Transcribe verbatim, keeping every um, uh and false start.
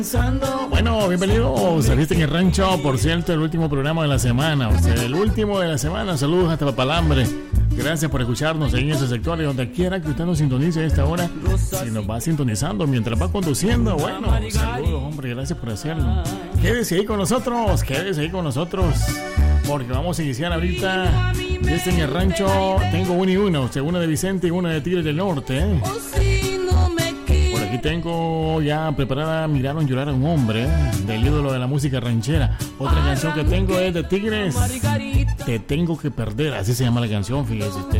Bueno, bienvenidos a Fiesta en el Rancho. Por cierto, el último programa de la semana. O sea, el último de la semana. Saludos hasta Papalambre. Gracias por escucharnos en ese sector y donde quiera que usted nos sintonice a esta hora. Si nos va sintonizando mientras va conduciendo, bueno, saludos, hombre, gracias por hacerlo. Quédese ahí con nosotros, quédese ahí con nosotros, porque vamos a iniciar ahorita Fiesta en el Rancho. Tengo uno y uno, o sea, una de Vicente y una de Tigres del Norte, ¿eh? Aquí tengo ya preparada Miraron llorar a un hombre, ¿eh? Del ídolo de la música ranchera. Otra canción que tengo es de Tigres, Te tengo que perder, así se llama la canción, fíjese usted.